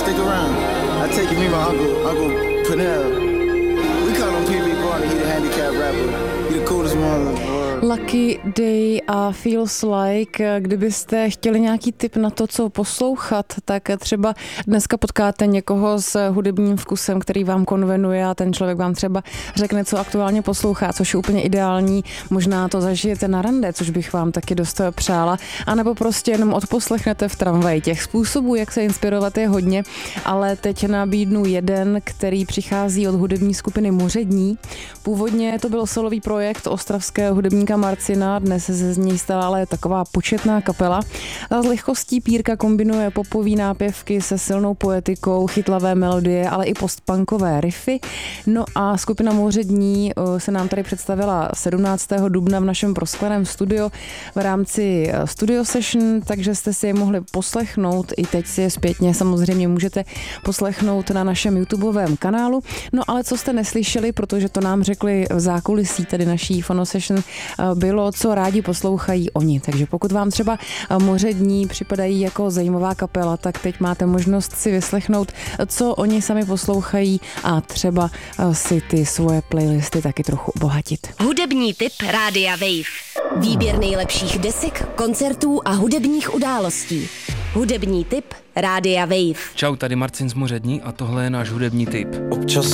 stick around. I take you, me, my Uncle Pernell. We call him PB Barney, he the handicapped rapper. He the coolest mother. Lucky Day a Feels Like. Kdybyste chtěli nějaký tip na to, co poslouchat, tak třeba dneska potkáte někoho s hudebním vkusem, který vám konvenuje a ten člověk vám třeba řekne, co aktuálně poslouchá, což je úplně ideální. Možná to zažijete na rande, což bych vám taky dost přála, anebo prostě jenom odposlechnete v tramvaji. Těch způsobů, jak se inspirovat, je hodně, ale teď nabídnu jeden, který přichází od hudební skupiny Mořední. Původně to byl solový projekt ostravského hudebníka Marcina, dnes se z něj stala ale taková početná kapela. A s lehkostí Pírka kombinuje popový nápěvky se silnou poetikou, chytlavé melodie, ale i postpunkové riffy. No a skupina Mořední se nám tady představila 17. dubna v našem proskleném studiu v rámci studio session, takže jste si je mohli poslechnout, i teď si je zpětně samozřejmě můžete poslechnout na našem YouTubeovém kanálu. No ale co jste neslyšeli, protože to nám řekli v zákulisí tady naší fonosession, bylo, co rádi poslouchají oni. Takže pokud vám třeba Mořední připadají jako zajímavá kapela, tak teď máte možnost si vyslechnout, co oni sami poslouchají a třeba si ty svoje playlisty taky trochu obohatit. Hudební tip Rádia Wave. Výběr nejlepších desek, koncertů a hudebních událostí. Hudební tip Rádia Wave. Čau, tady Marcin z Mořední a tohle je náš hudební tip. Občas